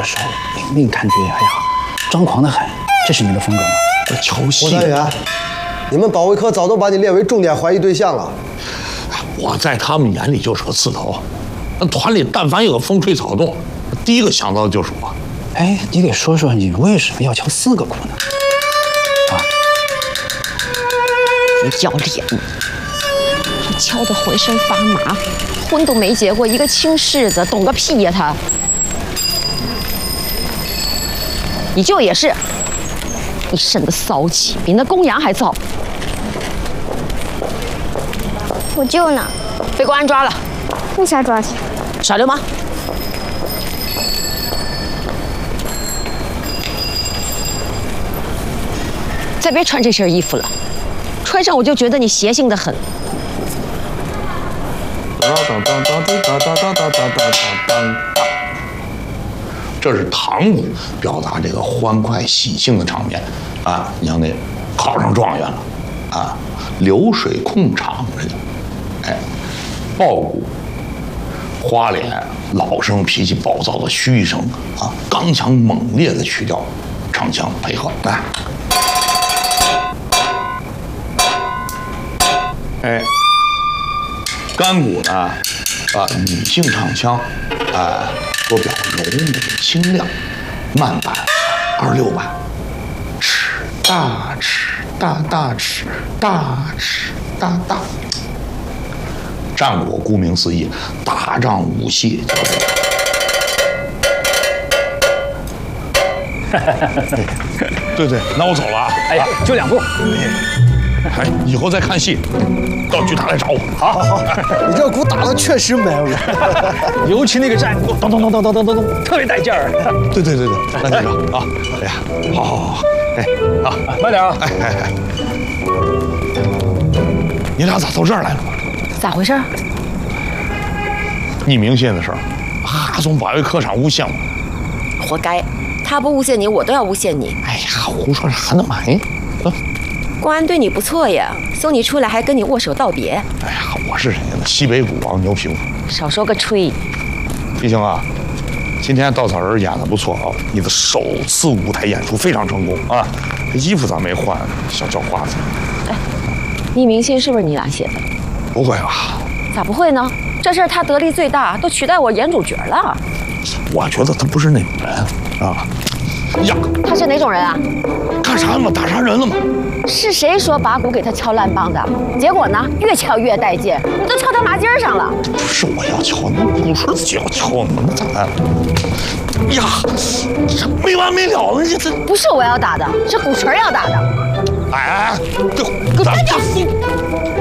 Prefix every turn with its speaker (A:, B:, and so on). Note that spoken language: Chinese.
A: 的时候，明明感觉哎呀，张狂的很，这是你的风格吗？
B: 我瞧戏。
C: 郭三元，你们保卫科早都把你列为重点怀疑对象了。
B: 我在他们眼里就是个刺头，那团里但凡有个风吹草动，第一个想到的就是我。
A: 哎，你给说说你为什么要敲4个鼓呢？
D: 不要脸！他敲得浑身发麻，婚都没结过，一个轻柿子，懂个屁呀他！你舅也是，一身的骚气，比那公羊还骚。
E: 我舅呢？
D: 被公安抓了。
E: 为啥抓他？
D: 耍流氓！再别穿这身衣服了，穿上我就觉得你邪性的很。
B: 这是堂鼓，表达这个欢快喜庆的场面啊！你像那考上状元了啊，流水控场这个，哎，爆鼓，花脸，老生脾气暴躁的虚声啊，刚强猛烈的曲调，唱腔配合来。哎，干鼓呢，女性唱腔，多表柔美清亮，慢板26板，尺大尺大大尺大尺大大。战果顾名思义，打仗武戏叫这个。对对，那我走了啊！
A: 哎呀，就2步。
B: 哎，以后再看戏，到剧场来找我。
C: 好，你这鼓打的确实美，
A: 尤其那个战鼓，咚咚咚咚咚咚咚咚，特别带劲儿。
B: 对，那这个啊，哎呀，好，哎，好，
A: 慢点啊！
B: 哎，你俩咋到这儿来了？
D: 咋回事？
B: 匿名信的事儿，哈总保卫科长诬陷我，
D: 活该！他不诬陷你，我都要诬陷你。
B: 哎呀，胡说啥呢嘛？哎，
D: 公安对你不错呀，送你出来还跟你握手道别。
B: 哎呀，我是谁呢？西北鼓王牛皮虎。
D: 少说个吹。
B: 一星啊，今天稻草人演得不错啊，你的首次舞台演出非常成功啊！衣服咋没换？小叫花子。
D: 哎，匿名信是不是你俩写的？
B: 不会吧？
D: 咋不会呢？这事儿他得力最大，都取代我演主角了。
B: 我觉得他不是那种人啊。呀，
D: 他是哪种人啊？
B: 干啥嘛？打杀人了吗？
D: 是谁说把鼓给他敲烂棒的？结果呢，越敲越带劲，你都敲他麻筋上了。
B: 不是我要敲，那鼓是自己要敲呢，那咋办？呀，这没完没了了，这
D: 不是我要打的，是鼓槌要打的。
B: 哎，
D: 给我站住！